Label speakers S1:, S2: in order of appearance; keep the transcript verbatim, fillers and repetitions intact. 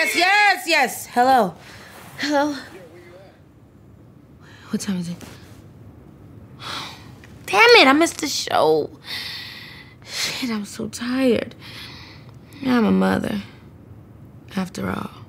S1: yes, yes, yes. Hello. Hello. What time is it? Damn it, I missed the show. Shit, I'm so tired. I'm a mother, after all.